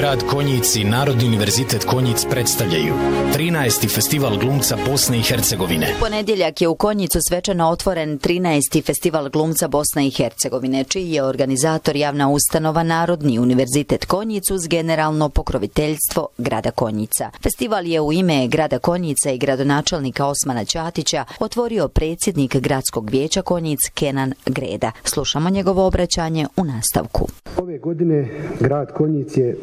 grad Konjic i Narodni univerzitet Konjic predstavljaju 13. festival glumca Bosne i Hercegovine. Ponedjeljak je u Konjicu svečano otvoren 13. festival glumca Bosne i Hercegovine, čiji je organizator javna ustanova Narodni univerzitet Konjic uz generalno pokroviteljstvo grada Konjica. Festival je u ime grada Konjica i gradonačelnika Osmana Ćatića otvorio predsjednik gradskog vijeća Konjic Kenan Greda. Slušamo njegovo obraćanje u nastavku. Ove godine grad Konjic je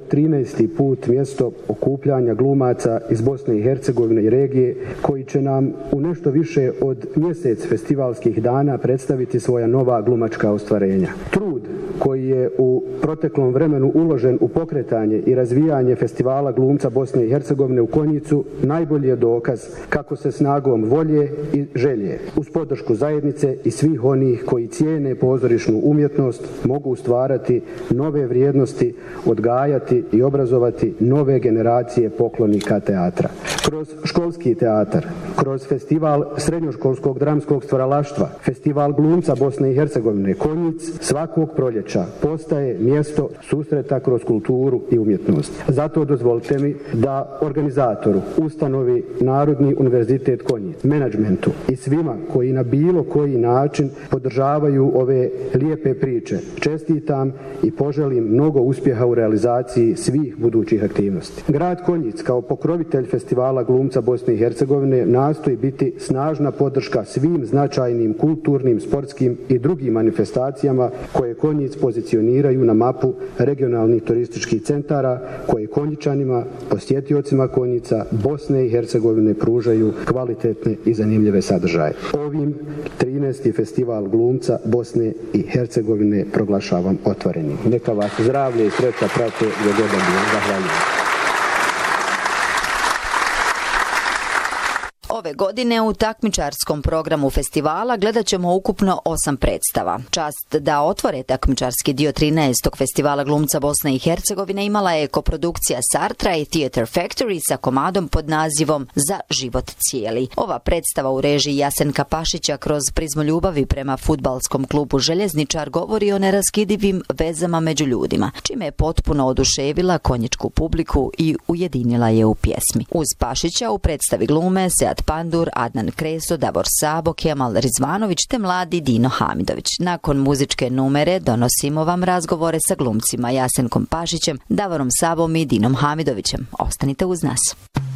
13. put mjesto okupljanja glumaca iz Bosne i Hercegovine i regije, koji će nam u nešto više od mjesec festivalskih dana predstaviti svoja nova glumačka ostvarenja. Trud koji je u proteklom vremenu uložen u pokretanje i razvijanje festivala glumca Bosne i Hercegovine u Konjicu najbolji je dokaz kako se snagom volje i želje, uz podršku zajednice i svih onih koji cijene pozorišnu umjetnost, mogu stvarati nove vrijednosti, odgajati i obrazovati nove generacije poklonika teatra. Kroz školski teatar, kroz festival srednjoškolskog dramskog stvaralaštva, festival glumca Bosne i Hercegovine Konjic svakog proljeća postaje mjesto susreta kroz kulturu i umjetnost. Zato dozvolite mi da organizatoru, ustanovi Narodni univerzitet Konjic, menadžmentu i svima koji na bilo koji način podržavaju ove lijepe priče čestitam i poželim mnogo uspjeha u realizaciji svih budućih aktivnosti. Grad Konjic kao pokrovitelj festivala glumca Bosne i Hercegovine nastoji biti snažna podrška svim značajnim kulturnim, sportskim i drugim manifestacijama koje Konjic pozicioniraju na mapu regionalnih turističkih centara koje Konjičanima, posjetiocima Konjica, Bosne i Hercegovine pružaju kvalitetne i zanimljive sadržaje. Ovim 13. festival glumca Bosne i Hercegovine proglašavam otvorenim. Neka vas zdravlje i sreća prate gdje god da bude. Zahvaljujem. Ove godine u takmičarskom programu festivala gledat ćemo ukupno 8 predstava. Čast da otvore takmičarski dio 13. festivala glumca Bosne i Hercegovine imala je koprodukcija Sartra i Theatre Factory sa komadom pod nazivom Za život cijeli. Ova predstava u režiji Jasenka Pašića kroz prizmu ljubavi prema fudbalskom klubu Željezničar govori o neraskidivim vezama među ljudima, čime je potpuno oduševila konjičku publiku i ujedinila je u pjesmi. Uz Pašića u predstavi glume Sead Pandur, Adnan Kreso, Davor Sabo, Kemal Rizvanović te mladi Dino Hamidović. Nakon muzičke numere donosimo vam razgovore sa glumcima Jasenkom Pašićem, Davorom Sabom i Dinom Hamidovićem. Ostanite uz nas.